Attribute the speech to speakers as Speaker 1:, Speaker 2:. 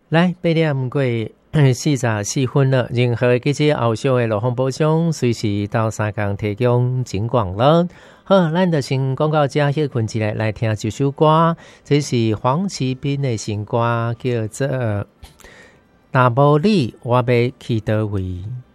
Speaker 1: 来8点过44分了，任何记者后续的路况补充，随时到3工提供警广了。好，咱就先广告这歇困一下，来听一首歌，这是黄启斌的新歌，叫做《若无你，我要去倒位》。